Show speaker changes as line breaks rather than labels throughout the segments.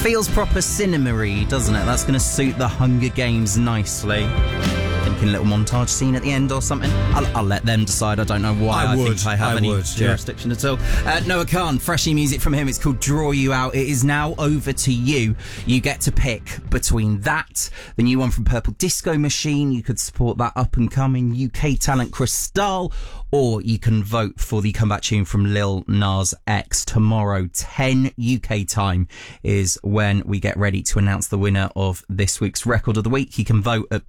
Feels proper cinema-y, doesn't it? That's going to suit the Hunger Games nicely. Thinking a little montage scene at the end or something. I'll let them decide. I don't know why I think I have any jurisdiction at all. Noah Khan, freshy music from him. It's called Draw You Out. It is now over to you. You get to pick between that, the new one from Purple Disco Machine. You could support that up-and-coming UK talent Cristal, or you can vote for the comeback tune from Lil Nas X. Tomorrow, 10 UK time, is when we get ready to announce the winner of this week's Record of the Week. You can vote at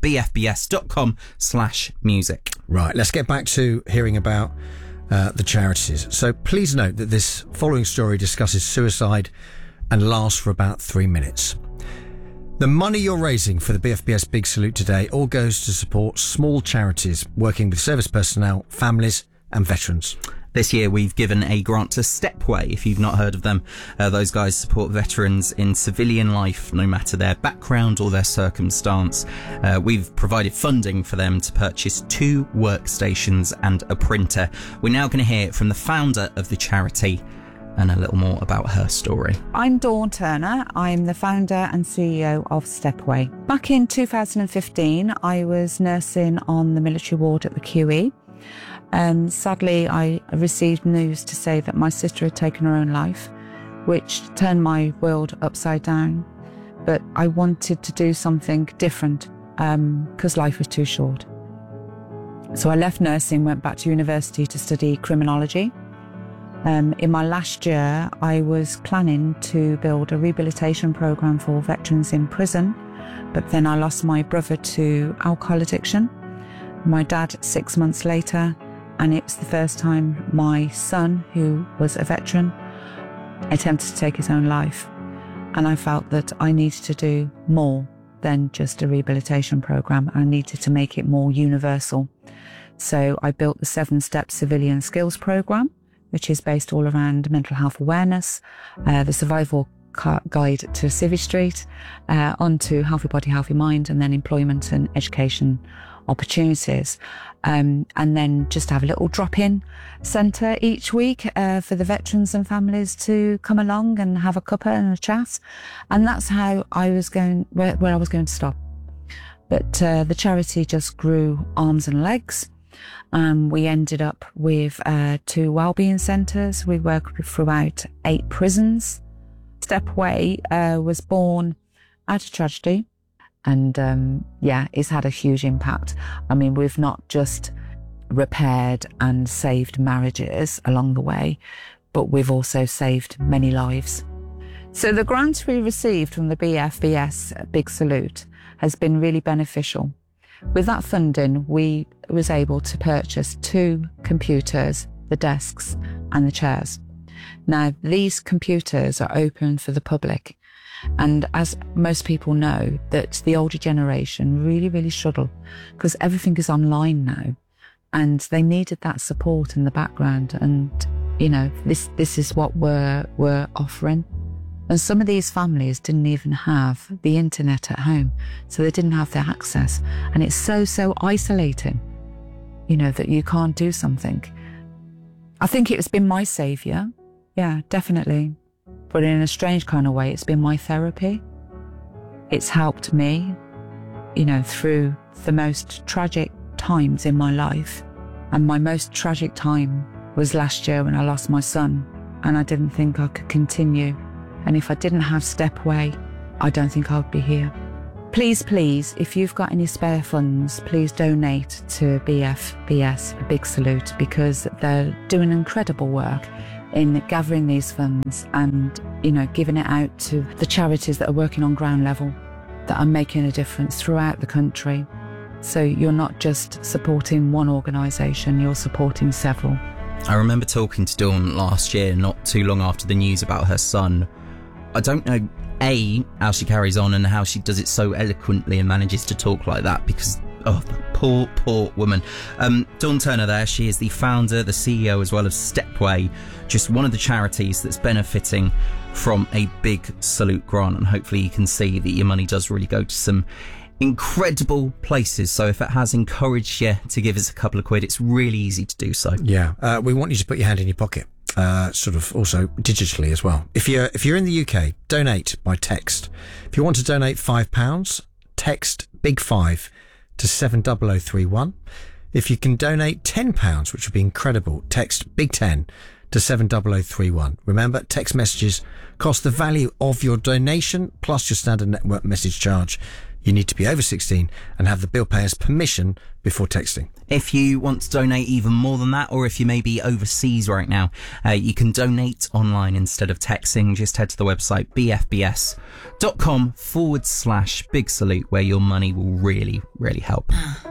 bfbs.com/music.
Right, let's get back to hearing about the charities. So please note that this following story discusses suicide and lasts for about 3 minutes. The money you're raising for the BFBS Big Salute today all goes to support small charities working with service personnel, families and veterans.
This year we've given a grant to Stepway, if you've not heard of them. Those guys support veterans in civilian life, no matter their background or their circumstance. We've provided funding for them to purchase 2 workstations and a printer. We're now going to hear from the founder of the charity and a little more about her story.
I'm Dawn Turner. I'm the founder and CEO of Stepway. Back in 2015, I was nursing on the military ward at the QE. Sadly, I received news to say that my sister had taken her own life, which turned my world upside down. But I wanted to do something different because life was too short. So I left nursing, went back to university to study criminology. In my last year, I was planning to build a rehabilitation programme for veterans in prison, but then I lost my brother to alcohol addiction, my dad 6 months later, and it was the first time my son, who was a veteran, attempted to take his own life. And I felt that I needed to do more than just a rehabilitation programme. I needed to make it more universal. So I built the 7-step civilian skills programme, which is based all around mental health awareness, the survival guide to Civvy Street, onto Healthy Body, Healthy Mind, and then employment and education opportunities. And then just have a little drop-in centre each week for the veterans and families to come along and have a cuppa and a chat. And that's how I was going, where I was going to stop. But the charity just grew arms and legs. We ended up with 2 wellbeing centres. We worked throughout 8 prisons. Stepway was born out of tragedy, and it's had a huge impact. I mean, we've not just repaired and saved marriages along the way, but we've also saved many lives. So the grant we received from the BFBS Big Salute has been really beneficial. With that funding, we was able to purchase 2 computers, the desks and the chairs. Now, these computers are open for the public. And as most people know, that the older generation really, really struggle because everything is online now. And they needed that support in the background. And, you know, this is what we're offering. And some of these families didn't even have the internet at home, so they didn't have the access. And it's so isolating, you know, that you can't do something. I think it's been my saviour. Yeah, definitely. But in a strange kind of way, it's been my therapy. It's helped me, you know, through the most tragic times in my life. And my most tragic time was last year when I lost my son, and I didn't think I could continue. And if I didn't have Stepway, I don't think I would be here. Please, if you've got any spare funds, please donate to BFBS A Big Salute, because they're doing incredible work in gathering these funds and, you know, giving it out to the charities that are working on ground level, that are making a difference throughout the country. So you're not just supporting one organisation, you're supporting several.
I remember talking to Dawn last year, not too long after the news about her son. I don't know, how she carries on and how she does it so eloquently and manages to talk like that, because, that poor woman. Dawn Turner there, she is the founder, the CEO, as well as Stepway, just one of the charities that's benefiting from a Big Salute grant, and hopefully you can see that your money does really go to some incredible places. So if it has encouraged you to give us a couple of quid, it's really easy to do so.
Yeah, we want you to put your hand in your pocket sort of also digitally as well. If you're in the UK, donate by text. If you want to donate £5, text Big 5 to 70031. If you can donate £10, which would be incredible, text Big 10 to 70031. Remember, text messages cost the value of your donation plus your standard network message charge. You need to be over 16 and have the bill payer's permission before texting.
If you want to donate even more than that, or if you may be overseas right now, you can donate online instead of texting. Just head to the website bfbs.com/big salute, where your money will really, really help.